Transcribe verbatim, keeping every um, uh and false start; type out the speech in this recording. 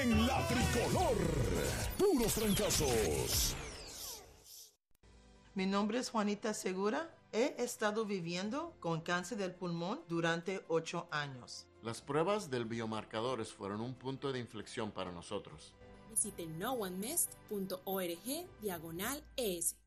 en la tricolor. Puros fracasos. Mi nombre es Juanita Segura. He estado viviendo con cáncer del pulmón durante ocho años. Las pruebas del biomarcadores fueron un punto de inflexión para nosotros. Visite no one missed punto org diagonal es.